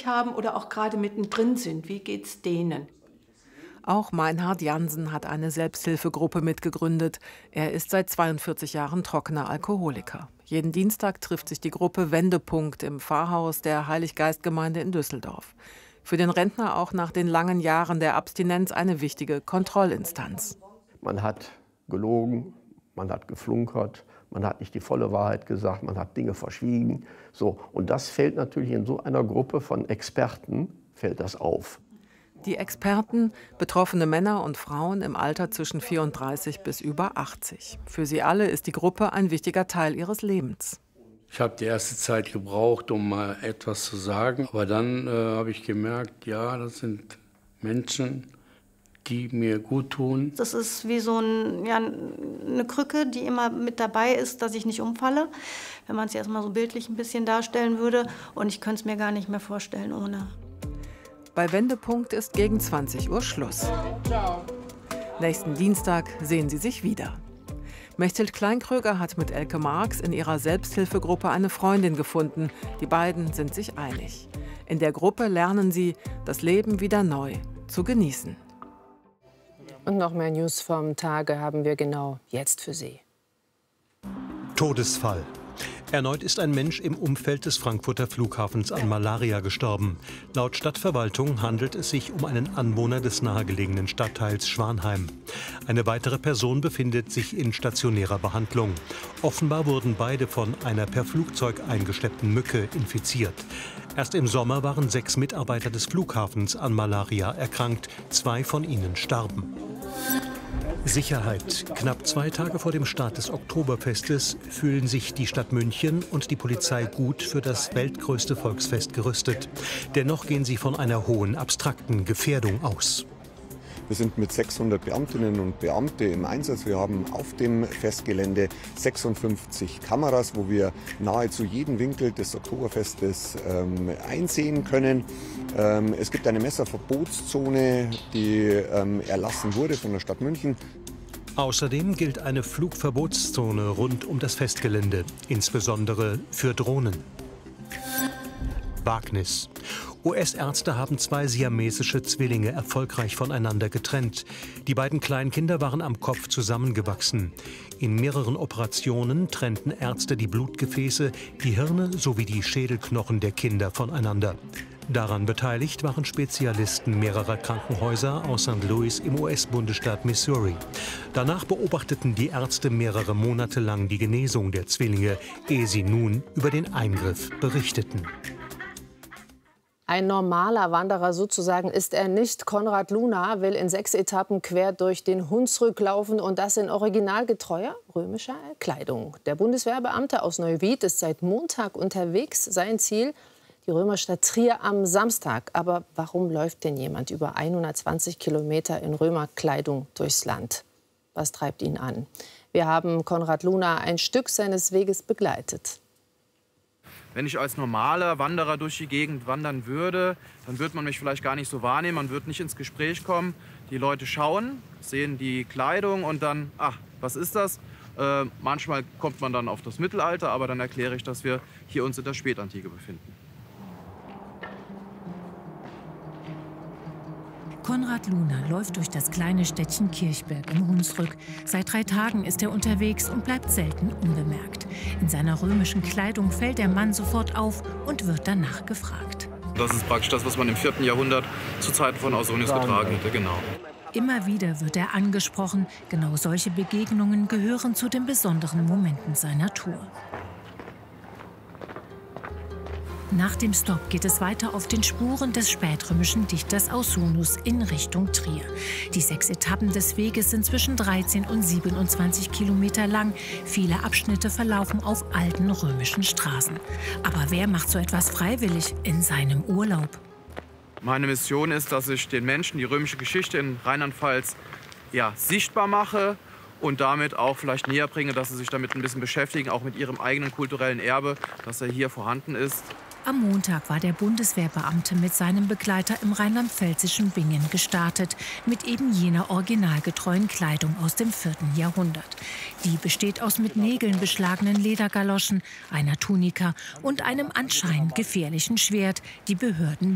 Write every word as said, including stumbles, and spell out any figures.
haben oder auch gerade mittendrin sind. Wie geht's denen? Auch Meinhard Jansen hat eine Selbsthilfegruppe mitgegründet. Er ist seit zweiundvierzig Jahren trockener Alkoholiker. Jeden Dienstag trifft sich die Gruppe Wendepunkt im Pfarrhaus der Heiliggeistgemeinde in Düsseldorf. Für den Rentner auch nach den langen Jahren der Abstinenz eine wichtige Kontrollinstanz. Man hat gelogen, man hat geflunkert, man hat nicht die volle Wahrheit gesagt, man hat Dinge verschwiegen. So, und das fällt natürlich in so einer Gruppe von Experten, fällt das auf. Die Experten, betroffene Männer und Frauen im Alter zwischen vierunddreißig bis über achtzig. Für sie alle ist die Gruppe ein wichtiger Teil ihres Lebens. Ich habe die erste Zeit gebraucht, um mal etwas zu sagen. Aber dann äh, habe ich gemerkt, ja, das sind Menschen, die mir gut tun. Das ist wie so ein, ja, eine Krücke, die immer mit dabei ist, dass ich nicht umfalle. Wenn man es jetzt mal so bildlich ein bisschen darstellen würde. Und ich könnte es mir gar nicht mehr vorstellen ohne. Bei Wendepunkt ist gegen zwanzig Uhr Schluss. Nächsten Dienstag sehen sie sich wieder. Mechthild Kleinkröger hat mit Elke Marx in ihrer Selbsthilfegruppe eine Freundin gefunden. Die beiden sind sich einig. In der Gruppe lernen sie, das Leben wieder neu zu genießen. Und noch mehr News vom Tage haben wir genau jetzt für Sie. Todesfall. Erneut ist ein Mensch im Umfeld des Frankfurter Flughafens an Malaria gestorben. Laut Stadtverwaltung handelt es sich um einen Anwohner des nahegelegenen Stadtteils Schwanheim. Eine weitere Person befindet sich in stationärer Behandlung. Offenbar wurden beide von einer per Flugzeug eingeschleppten Mücke infiziert. Erst im Sommer waren sechs Mitarbeiter des Flughafens an Malaria erkrankt. Zwei von ihnen starben. Sicherheit. Knapp zwei Tage vor dem Start des Oktoberfestes fühlen sich die Stadt München und die Polizei gut für das weltgrößte Volksfest gerüstet. Dennoch gehen sie von einer hohen, abstrakten Gefährdung aus. Wir sind mit sechshundert Beamtinnen und Beamte im Einsatz. Wir haben auf dem Festgelände sechsundfünfzig Kameras, wo wir nahezu jeden Winkel des Oktoberfestes ähm, einsehen können. Ähm, es gibt eine Messerverbotszone, die ähm, erlassen wurde von der Stadt München. Außerdem gilt eine Flugverbotszone rund um das Festgelände, insbesondere für Drohnen. Wagnis. U S-Ärzte haben zwei siamesische Zwillinge erfolgreich voneinander getrennt. Die beiden Kleinkinder waren am Kopf zusammengewachsen. In mehreren Operationen trennten Ärzte die Blutgefäße, die Hirne sowie die Schädelknochen der Kinder voneinander. Daran beteiligt waren Spezialisten mehrerer Krankenhäuser aus Sankt Louis im U S-Bundesstaat Missouri. Danach beobachteten die Ärzte mehrere Monate lang die Genesung der Zwillinge, ehe sie nun über den Eingriff berichteten. Ein normaler Wanderer sozusagen ist er nicht. Konrad Luna will in sechs Etappen quer durch den Hunsrück laufen und das in originalgetreuer römischer Kleidung. Der Bundeswehrbeamte aus Neuwied ist seit Montag unterwegs. Sein Ziel, die Römerstadt Trier am Samstag. Aber warum läuft denn jemand über hundertzwanzig Kilometer in Römerkleidung durchs Land? Was treibt ihn an? Wir haben Konrad Luna ein Stück seines Weges begleitet. Wenn ich als normaler Wanderer durch die Gegend wandern würde, dann würde man mich vielleicht gar nicht so wahrnehmen, man würde nicht ins Gespräch kommen. Die Leute schauen, sehen die Kleidung und dann, ach, was ist das? Äh, manchmal kommt man dann auf das Mittelalter, aber dann erkläre ich, dass wir hier uns in der Spätantike befinden. Konrad Luna läuft durch das kleine Städtchen Kirchberg im Hunsrück. Seit drei Tagen ist er unterwegs und bleibt selten unbemerkt. In seiner römischen Kleidung fällt der Mann sofort auf und wird danach gefragt. Das ist praktisch das, was man im vierten Jahrhundert zu Zeiten von Ausonius getragen hätte, genau. Immer wieder wird er angesprochen. Genau solche Begegnungen gehören zu den besonderen Momenten seiner Tour. Nach dem Stopp geht es weiter auf den Spuren des spätrömischen Dichters Ausonius in Richtung Trier. Die sechs Etappen des Weges sind zwischen dreizehn und siebenundzwanzig Kilometer lang. Viele Abschnitte verlaufen auf alten römischen Straßen. Aber wer macht so etwas freiwillig in seinem Urlaub? Meine Mission ist, dass ich den Menschen die römische Geschichte in Rheinland-Pfalz ja, sichtbar mache und damit auch vielleicht näher bringe, dass sie sich damit ein bisschen beschäftigen, auch mit ihrem eigenen kulturellen Erbe, dass er hier vorhanden ist. Am Montag war der Bundeswehrbeamte mit seinem Begleiter im rheinland-pfälzischen Bingen gestartet, mit eben jener originalgetreuen Kleidung aus dem vierten Jahrhundert. Die besteht aus mit Nägeln beschlagenen Ledergaloschen, einer Tunika und einem anscheinend gefährlichen Schwert. Die Behörden